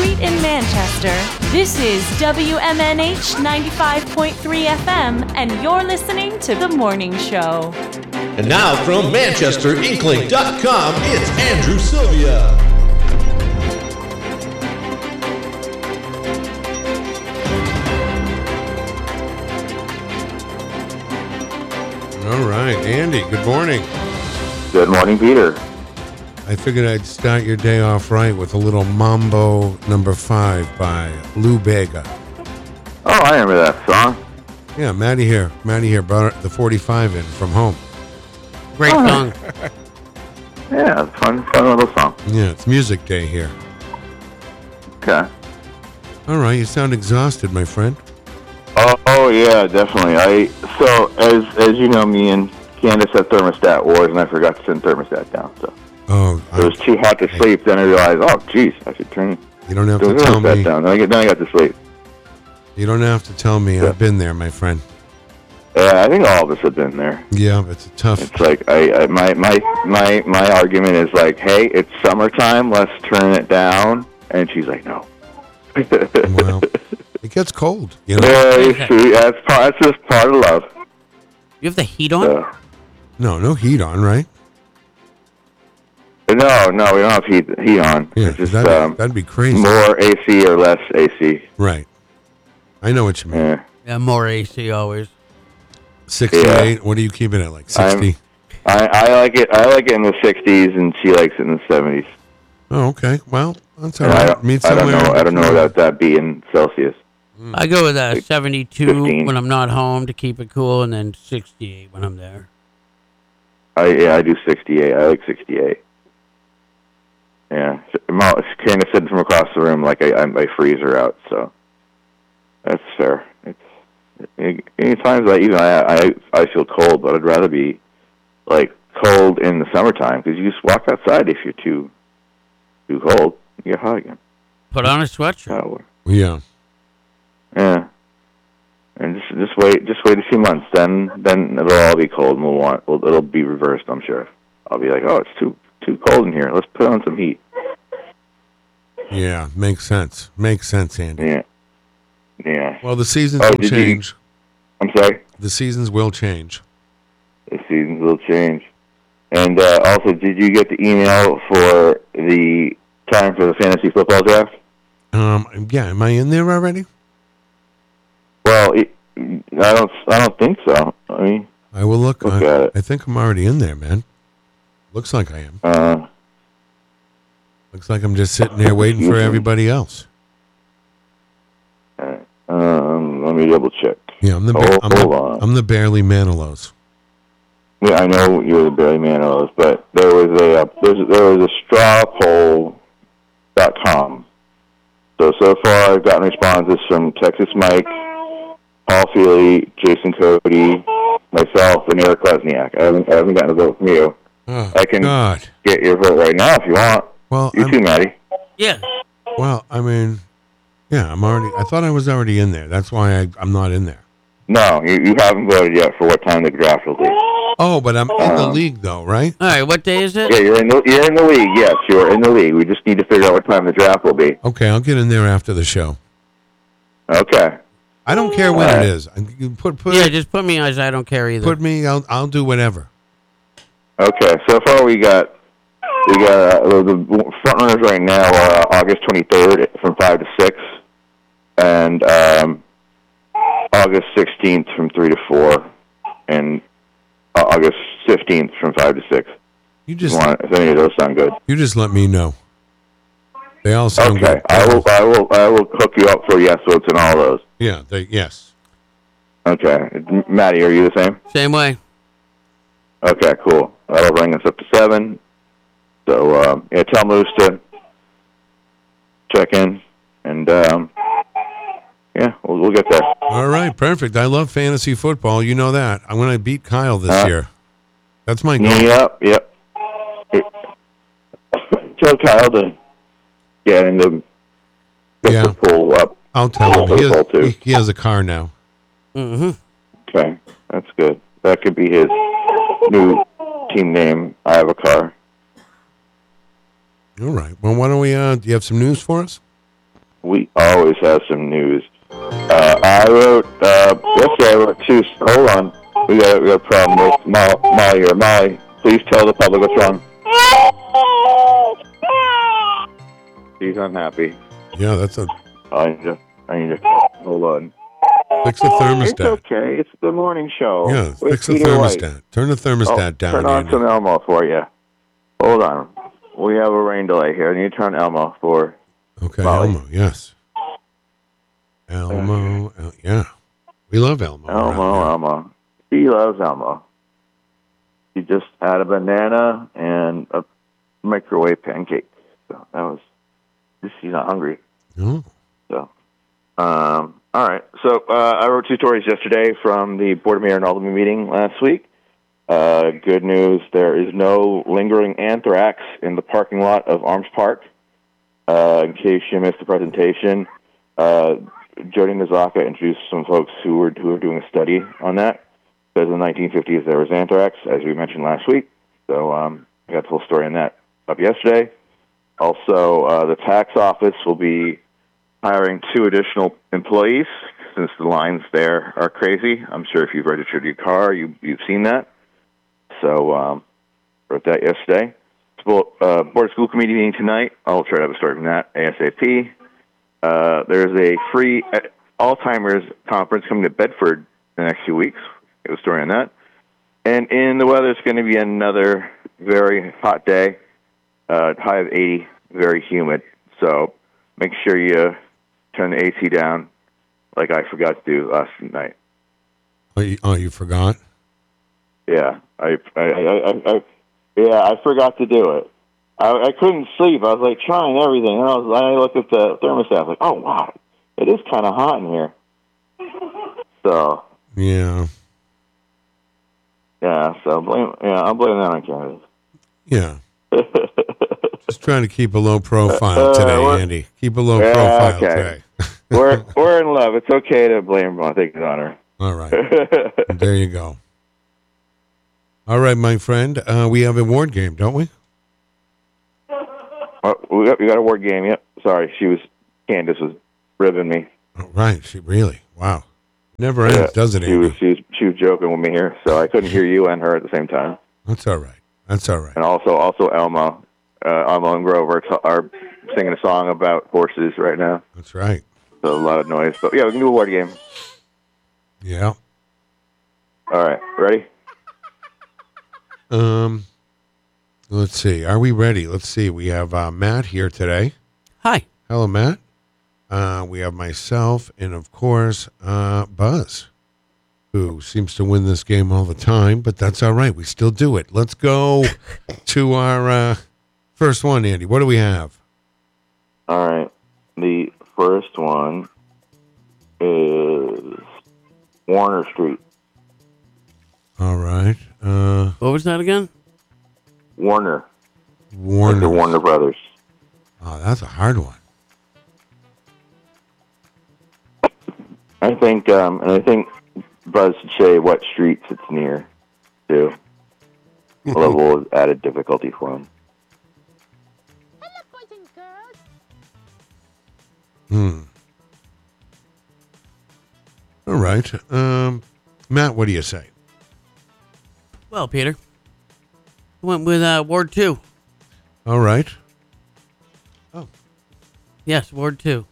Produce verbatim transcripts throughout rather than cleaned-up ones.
Street in Manchester. This is W M N H ninety-five point three F M, and you're listening to The Morning Show. And now from Manchester Inkling dot com, it's Andrew Sylvia. All right, Andy, good morning. Good morning, Peter. I figured I'd start your day off right with a little Mambo number five by Lou Bega. Oh, I remember that song. Yeah, Maddie here. Maddie here brought the forty-five in from home. Great Oh. song. Yeah, it's fun, fun little song. Yeah, it's music day here. Okay. All right, you sound exhausted, my friend. Oh, oh yeah, definitely. I so as as you know, me and Candace had thermostat wars, and I forgot to send thermostat down. So Oh, it was too hot to sleep. Then I realized, oh, geez, I should turn you don't have the to tell thermostat me. down. Then I get then I got to sleep. You don't have to tell me. Yeah. I've been there, my friend. Yeah, I think all of us have been there. Yeah, but it's a tough. It's like I, I my my my my argument is like, hey, it's summertime. Let's turn it down. And she's like, no. Well, it gets cold, you know. Yeah, you see, that's part. That's just part of love. You have the heat on? So. No, no heat on, right? No, no, we don't have heat heat on. Yeah, It's just that'd, um, that'd be crazy. more A C or less A C. Right. I know what you mean. Yeah. Yeah, more A C always. sixty-eight. Yeah. What do you keep it at? Like sixty? I, I like it. I like it in the sixties, and she likes it in the seventies. Oh, okay. Well, that's all And I right. don't, Meet I don't somewhere. know. I don't know about that be in Celsius. I go with uh, seventy-two fifteen. when I'm not home to keep it cool, and then sixty-eight when I'm there. I yeah, I do sixty-eight. I like sixty-eight. Yeah, Candace said from across the room, like I, I, I freeze her out, so that's fair. It's it, any times I even I, I I feel cold, but I'd rather be like cold in the summertime because you just walk outside if you're too too cold, you get hot again. Put on a sweatshirt. Oh, Yeah. yeah, and just just wait, just wait a few months, then then it'll all be cold, and we'll want we'll, it'll be reversed. I'm sure. I'll be like, oh, it's too too cold in here. Let's put on some heat. Yeah. Makes sense. Makes sense, Andy. Yeah, yeah. Well, the seasons Oh, will did you- change. I'm sorry. The seasons will change. The seasons will change. And uh, also, did you get the email for the time for the fantasy football draft? Um. Yeah. Am I in there already? Well, it, I don't. I don't think so. I mean, I will look. Look I, at it. I think I'm already in there, man. Looks like I am. uh, Looks like I'm just sitting there waiting for everybody else. uh, um, let me double check. Yeah, I'm the Hold- I'm, the, hold on. I'm the barely Manilows. Yeah, I know you're the Barry Manilows, but there was a uh, there's, there was a straw poll dot com. So so far, I've gotten responses from Texas Mike, Paul Feely, Jason Cody, myself, and Eric Lesniak. I haven't I haven't gotten a vote from you. Oh, I can God. get your vote right now if you want. Well, You I'm, too, Maddie. Yeah. well, I mean, yeah, I'm already. I thought I was already in there. That's why I, I'm not in there. No, you, you haven't voted yet for what time the draft will be. Oh, but I'm in the Um, league though, right? All right, what day is it? Yeah, you're in the you're in the league. Yes, you're in the league. We just need to figure out what time the draft will be. Okay, I'll get in there after the show. Okay. I don't care when All it right. is. I- you Put put Yeah, just put me as I don't care either. put me. I'll I'll do whatever. Okay. So far, we got we got uh, the front runners right now are uh, August twenty-third from five to six, and um, August sixteenth from three to four, and uh, August fifteenth from five to six. You If, just you want, if any of those sound good. you just let me know. They all sound Okay. good. I will I will I will hook you up for yes votes in all those. Yeah. They, yes. Okay. M- Maddie, are you the same? Same way. Okay, cool. That'll bring us up to seven. So, um, yeah, tell Moose to check in, and, um, yeah, we'll, we'll get there. All right. Perfect. I love fantasy football. You know that. I'm going to beat Kyle this Uh, year. That's my goal. Yep, yep. Tell Kyle to get in the, get Yeah. the pool up. I'll tell him. He Football, too. has, he, he has a car now. Mm-hmm. Okay, that's good. That could be his new team name. I have a car. All right. Well, why don't we? Uh, do you have some news for us? we always have some news. Uh, I wrote, uh, yesterday I wrote two, hold on, we got, we got a problem with Mo- Molly here. Molly, please tell the public what's wrong. She's unhappy. Yeah, that's a I need to, I need to, hold on. fix the It's thermostat. okay, it's the morning show. Yeah, With fix the Peter White. thermostat. Turn the thermostat Oh, down. turn on Andy. some Elmo for you. Hold on. We have a rain delay here. I need to turn Elmo for... Okay, Molly. Elmo, yes. Elmo, El- yeah. We love Elmo. around Elmo, here. Elmo. He loves Elmo. He just had a banana and a microwave pancake. So that was... Just, he's not hungry. Oh, So, um, all right. So uh, I wrote two stories yesterday from the Board of Mayor and Alderman meeting last week. Uh, good news, there is no lingering anthrax in the parking lot of Arms Park. Uh, in case you missed the presentation, uh, Jody Nazaka introduced some folks who were who were doing a study on that. Because in the nineteen fifties there was anthrax, as we mentioned last week. So um, I got the full story on that up yesterday. Also, uh, the tax office will be hiring two additional employees since the lines there are crazy. I'm sure if you've registered your car, you, you've seen that. So, um, wrote that yesterday. School, uh, Board of School Committee meeting tonight. I'll try to have a story from that ASAP. Uh, there's a free Alzheimer's conference coming to Bedford the next few weeks. It was a story on that. And in the weather, it's going to be another very hot day. Uh, high of eighty, very humid. So make sure you turn the A C down like I forgot to do last night. oh, you, oh, you forgot? Yeah, I, I, I, I, I yeah, I forgot to do it. I, I couldn't sleep. I was like trying everything, and I was. I looked at the thermostat. I was like, oh wow, it is kind of hot in here. So Yeah. yeah, so blame. Yeah, I'm blaming that on Canada. Yeah. Just trying to keep a low profile Uh, today, what- Andy. Keep a low Yeah, profile okay. today. we're we're in love. It's okay to blame on things on her. All right. There you go. All right, my friend. Uh, we have a award game, don't we? Oh, we got we got a word game. Yep. Sorry, she was Candace was ribbing me. All right. She really. Wow. Never ends, Yeah, does it, She was Andy? she was she was joking with me here, so I couldn't hear you and her at the same time. That's all right. That's all right. And also also Elmo, uh, Elmo and Grover t- are singing a song about horses right now. That's right. So a lot of noise. But yeah, we can do a word game. Yeah. All right, ready? Um. Let's see. Are we ready? Let's see. We have uh, Matt here today. Hi. Hello, Matt. Uh, we have myself and, of course, uh, Buzz, who seems to win this game all the time, but that's all right. We still do it. Let's go to our uh, first one, Andy. What do we have? All right. The first one is Warner Street. All right. Uh, What was that again? Warner. Warner. Like the Warner Brothers. Oh, that's a hard one. I think, um, and I think Buzz should say what streets it's near, too. A level of added difficulty for him. Hmm. All right. Um, Matt, what do you say? Well, Peter. Went with uh, Ward two. All right. Yes, Ward two.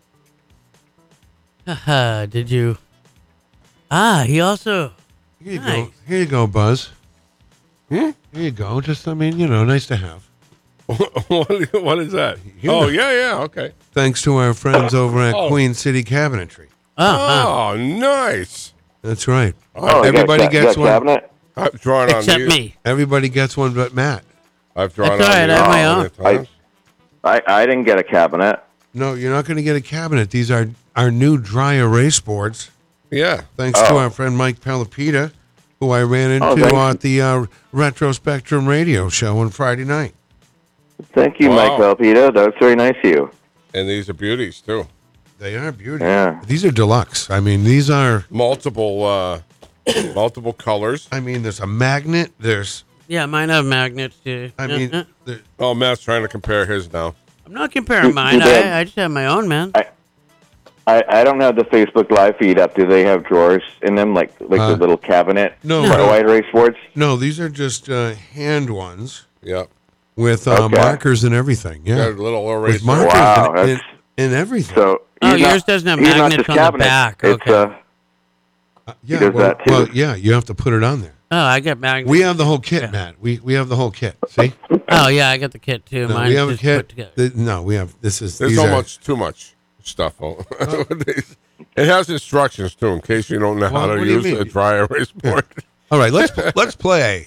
Haha, did you? Ah, he also. Here you Nice. go. Here you go, Buzz. Here you go. Just, I mean, you know, nice to have. what, what is that? You oh, know. yeah, yeah, okay. Thanks to our friends over at Oh. Queen City Cabinetry. Uh-huh. Oh, nice. That's right. Oh, you got Everybody ca- you gets got one. Cabinet? I've drawn on Except these. me. Everybody gets one but Matt. I've drawn That's on all right, these I have my many own. times. I, I didn't get a cabinet. No, you're not going to get a cabinet. These are our new dry erase boards. Yeah. Thanks to Oh. our friend Mike Pelopita, who I ran into Oh, thanks. uh, at the uh, Retro Spectrum radio show on Friday night. Thank you, Wow. Mike Pelopita. That's very nice of you. And these are beauties, too. They are beautiful. Yeah. These are deluxe. I mean, these are, Multiple, uh, multiple colors. I mean, there's a magnet. There's, Yeah, mine have magnets too. I Uh, mean, uh. there- Oh, Matt's trying to compare his now. I'm I'm not comparing Too- mine. too bad. I, I just have my own, man. I, I I don't have the Facebook Live feed up. Do they have drawers in them, like like Uh, the little cabinet no, for no. White Race Sports? No, these are just uh, hand ones Yep. with uh, Okay. markers and everything. Yeah, Got a little with eraser. markers Wow, and, and, that's- and everything. So Oh, he's yours not- doesn't have he's not magnets just on the cabinets. back. It's, Okay. uh, Uh, yeah, does well, that too. well, yeah, you have to put it on there. Oh, I got magnets. We have the whole kit, Yeah. Matt. We we have the whole kit. See, Oh, yeah, I got the kit, too. no, Mine we have a just kit. put together. Th- no, we have. This is. There's these so are- much, too much stuff. on- It has instructions too, in case you don't know Well, how what to do you use mean? a dry erase board. All right, let's let's play.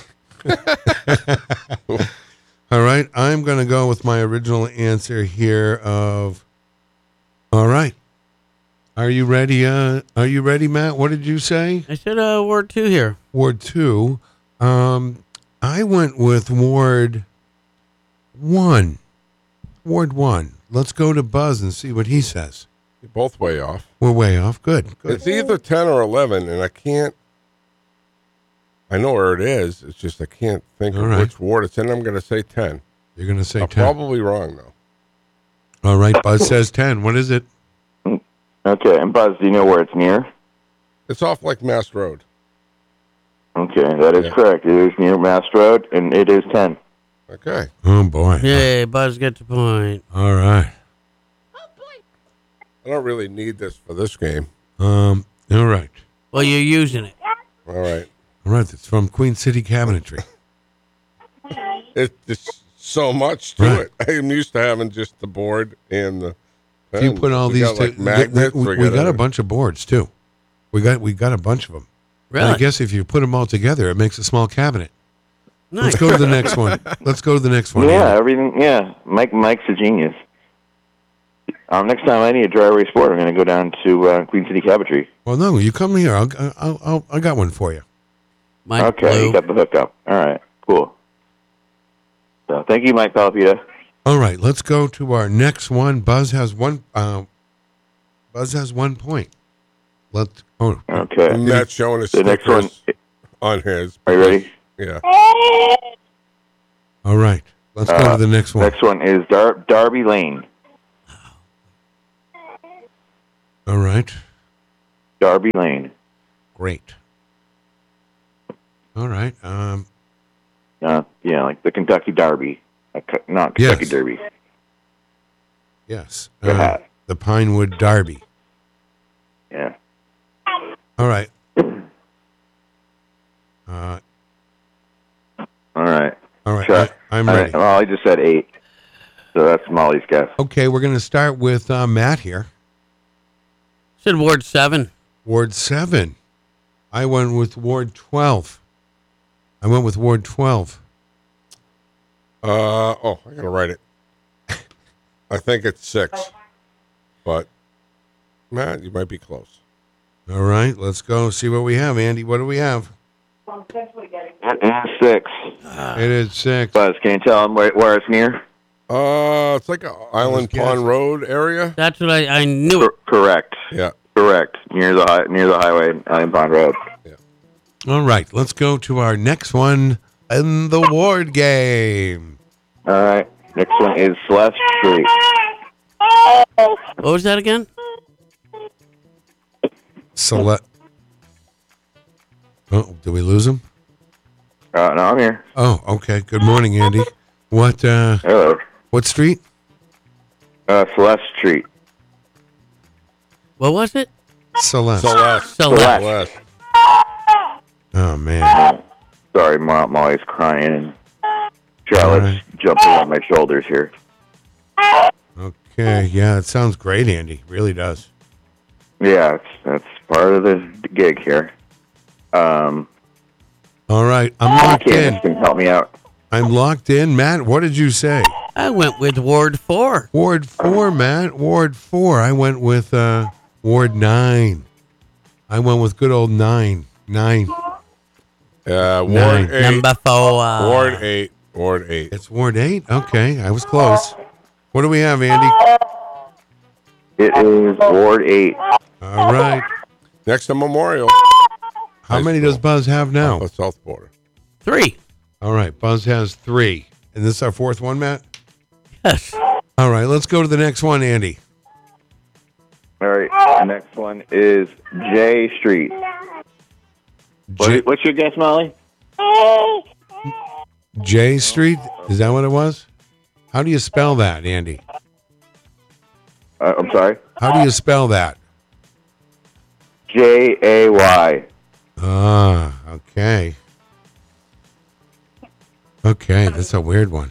All right, I'm going to go with my original answer here of. All right, are you ready? Uh, are you ready, Matt? What did you say? I said uh, word two here. Ward two. Um, I went with Ward one. Ward one. Let's go to Buzz and see what he says. You're both way off. We're way off. Good. Good. It's either ten or eleven, and I can't. I know where it is. It's just I can't think All of right. which ward it's in. I'm going to say ten. You're going to say I'm ten. probably wrong though. All right. Buzz says ten. What is it? okay, and Buzz, do you know where it's near? It's off like Mass Road. Okay, that is Yeah. correct. It is near Mass Road, and it is ten. Okay. Oh, boy. Yay, Buzz gets a point. All right. I don't really need this for this game. Um. All right. Well, you're using it. All right. All right. It's from Queen City Cabinetry. It's just so much to Right. it. I'm used to having just the board and the. If you pen. put all We these, got, like, to- magnets. we, we, we we got a everything. bunch of boards too. We got we got a bunch of them. Really? I guess if you put them all together, it makes a small cabinet. Nice. Let's go to the next one. Let's go to the next one. yeah, Andy. everything. Yeah, Mike. Mike's a genius. Um, next time I need a dry erase board, I'm going to go down to uh, Queen City Cabinetry. Well, no, you come here. I'll, I'll, I'll, I got one for you. Mine's Okay, blue. you got the hookup. All right, cool. So thank you, Mike Palpita. All right, let's go to our next one. Buzz has one. Uh, Buzz has one point. Let's. Oh, Okay. Matt's showing his The next stickers one. on his. Are you ready? Yeah. all right. Let's go Uh, to the next one. Next one is Dar- Darby Lane. All right. Darby Lane. Great. All right. Um. Uh, yeah, like the Kentucky Derby, uh, cu- not Kentucky Yes. Derby. Yes. Go Uh, ahead. the Pinewood Derby. Yeah. All right. Uh. All right. All right. Sure. I, I'm All ready. right. Well, I just said eight, so that's Molly's guess. Okay, we're going to start with uh, Matt here. Said word seven. Ward seven. I went with Ward twelve. I went with Ward twelve. Uh oh, I gotta write it. I think it's six, but Matt, you might be close. All right, let's go see what we have, Andy. What do we have? It is six. It is six. Buzz, can you tell him where, where it's near? Uh, it's like a Island guess. Pond Road area. That's what I, I knew it. Cor- correct. Yeah. Correct. Near the hi- near the highway, Allen Pond Road. All right, let's go to our next one in the Ward game. All right. Next one is Celeste Street. What was that again? Select. Oh, did we lose him? Uh, no, I'm here. Oh, okay. Good morning, Andy. What? Uh, Hello. what street? Uh, Celeste Street. What was it? Celeste. Celeste. Celeste. Celeste. Oh man. Sorry, Mo- Molly's crying and All Charlotte's right. jumping on my shoulders here. Okay. Yeah, it sounds great, Andy. Really does. Yeah, it's, that's part of the gig here. Um, All right, I'm locked Candace in. can help me out. I'm locked in. Matt, what did you say? I went with ward four. Ward four, Matt. Ward four. I went with uh, Ward nine. I went with good old nine. Nine. Uh, Ward Nine. eight. Number four. Ward eight. Ward eight. It's Ward eight. Okay, I was close. What do we have, Andy? It is Ward eight. All right. Next to Memorial. How High many school. does Buzz have now? Oh, south border. Three. All right, Buzz has three. And this is our fourth one, Matt? Yes. All right, let's go to the next one, Andy. All right. The next one is J Street. What, J, what's your guess, Molly? J Street? Is that what it was? How do you spell that, Andy? Uh, I'm sorry. How do you spell that? J A Y. Ah, okay. Okay, that's a weird one.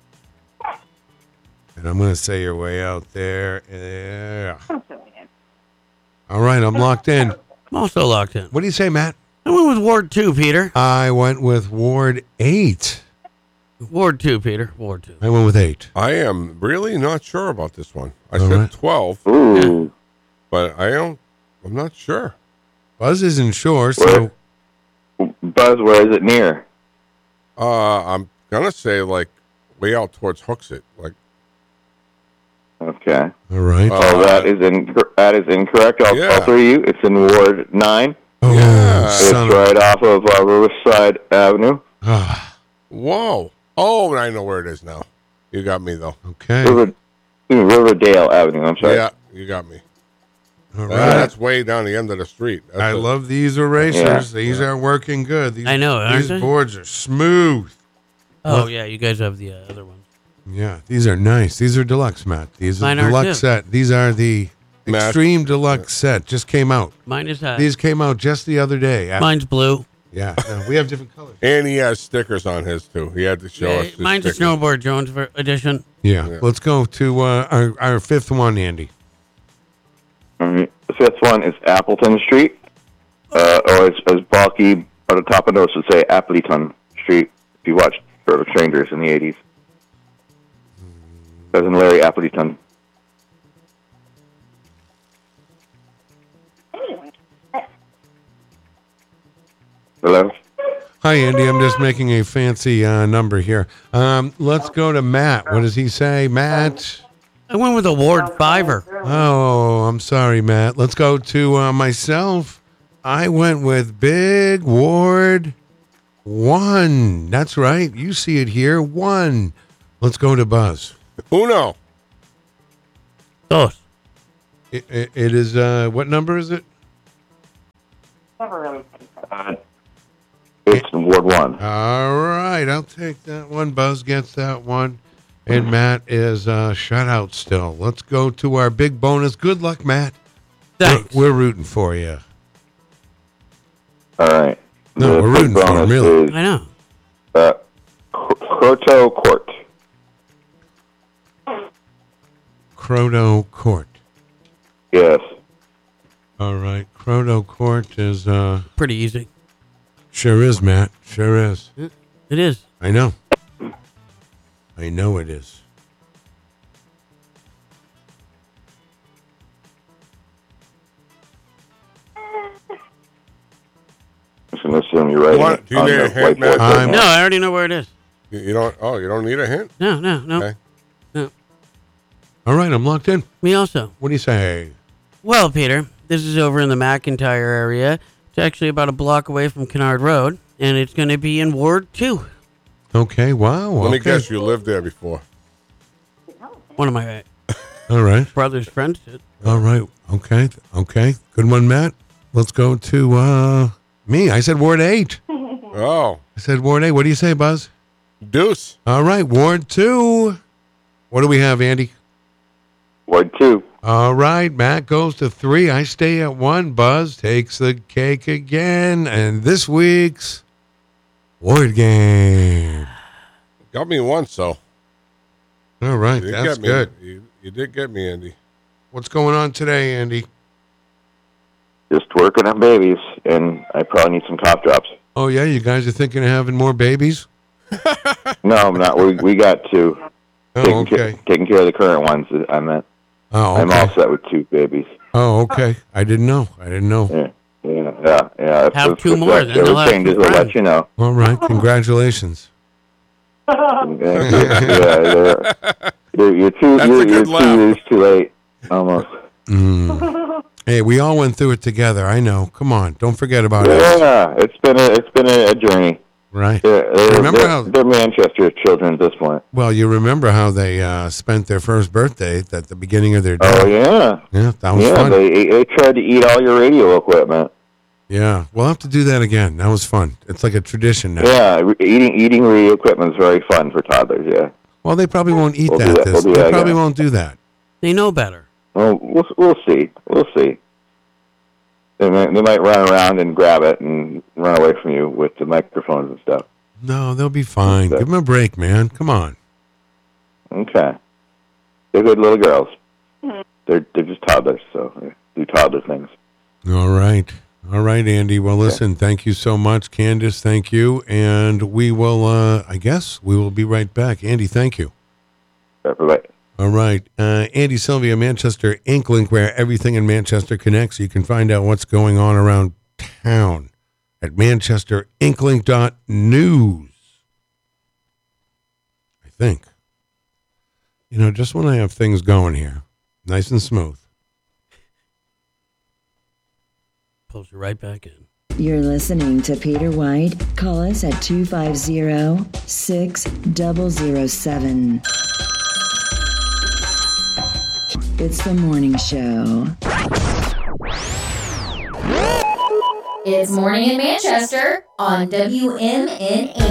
And I'm going to say your way out there. Yeah. All right, I'm locked in. I'm also locked in. What do you say, Matt? I went with Ward two, Peter. I went with Ward eight. Ward two, Peter. Ward two. I went with eight. I am really not sure about this one. I All said right. twelve, Ooh. but I don't. I'm not sure. Buzz isn't sure, so Buzz, where is it near? Uh, I'm gonna say like way out towards Hooksett. Like, Okay. all right. Uh, Oh, that is in, that is incorrect. All, Yeah. all three of you. It's in Ward nine. Oh, yeah. It's son of right off of uh, Riverside Avenue. ah, whoa! Oh, I know where it is now. You got me though. okay. River, Riverdale Avenue. I'm sorry. Yeah, you got me. All Uh, right. That's way down the end of the street. That's I a- love these erasers. Yeah. These are working good. These, I know, aren't These they? boards are smooth. Oh, Look. yeah, you guys have the uh, other one. Yeah, these are nice. These are deluxe, Matt. These are Mine are deluxe too. set. These are the Matt. extreme deluxe set. Just came out. Mine is uh, These came out just the other day. Yeah, mine's blue. yeah. No, we have different colors. And he has stickers on his too. He had to show Yeah, us. his mine's a stickers. Snowboard Jones ver- edition. Yeah. Yeah. Let's go to uh, our our fifth one, Andy. All right. The fifth one is Appleton Street, uh, or as, as bulky at the top of those would say Appleton Street. If you watched Perfect Strangers in the eighties, cousin Larry Appleton. Hello. Hi, Andy. I'm just making a fancy uh, number here. Um, let's go to Matt. What does he say, Matt? I went with a Ward Fiver. Oh, I'm sorry, Matt. Let's go to uh, myself. I went with Big Ward One. That's right. You see it here. One. Let's go to Buzz. Uno. Dos. It, it, it is, uh, what number is it? Uh, it's Ward One. All right. I'll take that one. Buzz gets that one. And Matt is uh, shut out still. Let's go to our big bonus. Good luck, Matt. Thanks. We're, we're rooting for you. All right. No, The we're big rooting for him, bonus really. is, I know. Uh, Croto Court. Croto Court. Yes. All right. Croto Court is, uh, Pretty easy. sure is, Matt. Sure is. It is. I know. I know it is. I'm just going to assume you're right. What? Do you need a hint, Matt? I'm- No, I already know where it is. You, you don't. Oh, you don't need a hint. No, no, no. Okay. No. All right. I'm locked in. Me also. What do you say? Well, Peter, this is over in the McIntyre area. It's actually about a block away from Kennard Road, and it's going to be in Ward two. Okay. Wow. Let me okay. guess. You lived there before. One of my All right. brother's friends did. All right. Okay. Okay. Good one, Matt. Let's go to uh, me. I said Ward eight. Oh, I said Ward eight. What do you say, Buzz? Deuce. All right. Ward two. What do we have, Andy? Ward Two. All right. Matt goes to three. I stay at one. Buzz takes the cake again. And this week's Ward game. Got me once, so. All right. You did That's get me. good. You, you did get me, Andy. What's going on today, Andy? Just working on babies, and I probably need some cough drops. Oh, yeah. You guys are thinking of having more babies? No, I'm not. We we got two. Oh, taking, ca- okay. taking care of the current ones. I meant. Oh, I'm okay. all set with two babies. Oh, okay. I didn't know. I didn't know. Yeah, yeah, yeah. yeah. If, Have if, two if more, that then they'll ever have changes, two I'll let friends. you know. All right. Congratulations. yeah, yeah, you're, you're two. That's You're, a good you're two laugh. years too late. Almost. Mm. Hey, we all went through it together. I know. Come on. Don't forget about it. Yeah, it's been a it's been a, a journey. Right. Yeah, they're, Remember they're, how- they're Manchester children at this point. Well, you remember how they uh, spent their first birthday at the beginning of their day. Oh yeah, Yeah, that was yeah. fun. They they tried to eat all your radio equipment. Yeah, we'll have to do that again. That was fun. It's like a tradition now. Yeah, re- eating eating radio equipment is very fun for toddlers. Yeah. Well, they probably won't eat We'll do that. that. This, We'll do they that probably again. won't do that. They know better. Well, we'll we'll see. We'll see. They might, they might run around and grab it and run away from you with the microphones and stuff. No, they'll be fine. Okay. Give them a break, man. Come on. Okay. They're good little girls. They're they're just toddlers, so they do toddler things. All right. All right, Andy. Well, listen, thank you so much. Candace, thank you. And we will, uh, I guess, we will be right back. Andy, thank you. Bye-bye. All right. Uh, Andy Sylvia, Manchester Inklink, where everything in Manchester connects. You can find out what's going on around town at manchester inklink dot news. I think. You know, just when I have things going here, nice and smooth. Pulls you right back in. You're listening to Peter White. Call us at two five zero, six zero zero seven. It's the morning show. It's Morning in Manchester on W M N H.